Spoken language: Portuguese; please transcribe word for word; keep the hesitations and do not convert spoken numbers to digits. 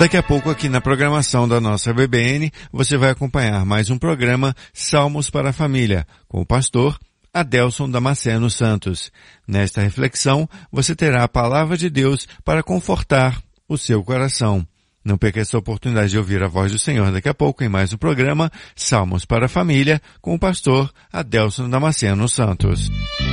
Daqui a pouco aqui na programação da nossa B B N, você vai acompanhar mais um programa Salmos para a Família, com o pastor Adelson Damasceno Santos. Nesta reflexão, você terá a palavra de Deus para confortar o seu coração. Não perca essa oportunidade de ouvir a voz do Senhor daqui a pouco em mais um programa Salmos para a Família, com o pastor Adelson Damasceno Santos.